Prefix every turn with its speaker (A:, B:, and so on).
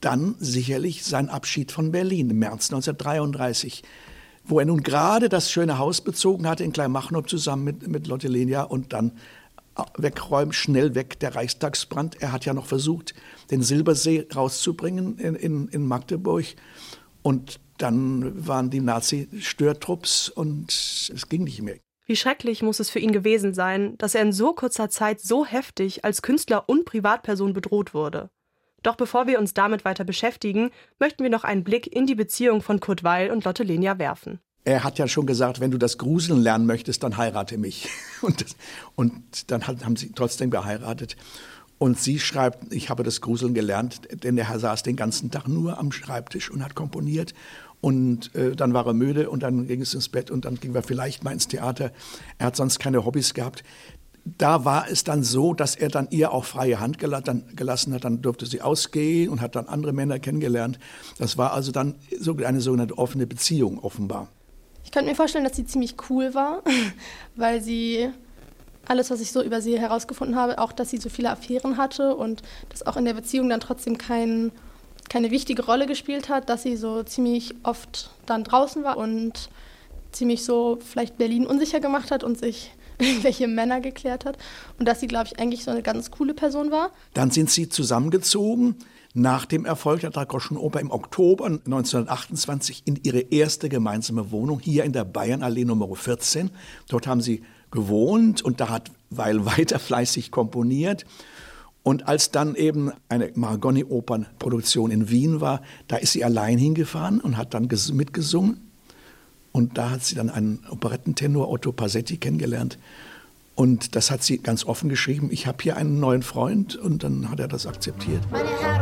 A: dann sicherlich sein Abschied von Berlin im März 1933, wo er nun gerade das schöne Haus bezogen hatte in Kleinmachnow zusammen mit Lotte Lenya und dann wegräumen, schnell weg, der Reichstagsbrand. Er hat ja noch versucht, den Silbersee rauszubringen in Magdeburg. Und dann waren die Nazi-Störtrupps und es ging nicht mehr.
B: Wie schrecklich muss es für ihn gewesen sein, dass er in so kurzer Zeit so heftig als Künstler und Privatperson bedroht wurde. Doch bevor wir uns damit weiter beschäftigen, möchten wir noch einen Blick in die Beziehung von Kurt Weill und Lotte Lenya werfen.
A: Er hat ja schon gesagt, wenn du das Gruseln lernen möchtest, dann heirate mich. Und dann haben sie trotzdem geheiratet. Und sie schreibt, ich habe das Gruseln gelernt, denn der Herr saß den ganzen Tag nur am Schreibtisch und hat komponiert. Und dann war er müde und dann ging es ins Bett und dann gingen wir vielleicht mal ins Theater. Er hat sonst keine Hobbys gehabt. Da war es dann so, dass er dann ihr auch freie Hand gelassen hat. Dann durfte sie ausgehen und hat dann andere Männer kennengelernt. Das war also dann eine sogenannte offene Beziehung offenbar.
C: Ich könnte mir vorstellen, dass sie ziemlich cool war, weil sie alles, was ich so über sie herausgefunden habe, auch, dass sie so viele Affären hatte und das auch in der Beziehung dann trotzdem keine wichtige Rolle gespielt hat, dass sie so ziemlich oft dann draußen war und ziemlich so vielleicht Berlin unsicher gemacht hat und sich irgendwelche Männer geklärt hat und dass sie, glaube ich, eigentlich so eine ganz coole Person war.
A: Dann sind sie zusammengezogen nach dem Erfolg der Dreigroschenoper im Oktober 1928 in ihre erste gemeinsame Wohnung hier in der Bayernallee Nr. 14. Dort haben sie gewohnt und da hat Weill weiter fleißig komponiert. Und als dann eben eine Marconi-Opernproduktion in Wien war, da ist sie allein hingefahren und hat dann mitgesungen. Und da hat sie dann einen Operettentenor, Otto Passetti, kennengelernt. Und das hat sie ganz offen geschrieben, ich habe hier einen neuen Freund. Und dann hat er das akzeptiert.
D: Meine Herren